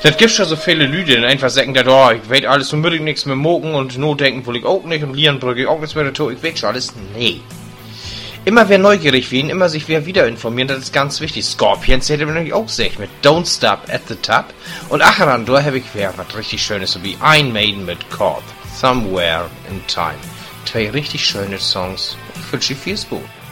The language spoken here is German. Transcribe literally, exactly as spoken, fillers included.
Das gibt schon so viele Lüde, die einfach sagen, dass, oh, ich weiß alles, so will ich nichts mehr mogen und nur denken will ich auch nicht und Lieren brüche ich auch nichts mehr dazu, ich weiß schon alles. Nee. Immer wer neugierig werden, immer sich wer wieder informieren, das ist ganz wichtig. Scorpions hätte man nämlich auch gesagt mit Don't Stop at the Top. Und acheran, da habe ich wer was richtig Schönes, so wie Iron Maiden mit Chord, Somewhere in Time. Zwei richtig schöne Songs. Ich wünsche dir viel Spaß.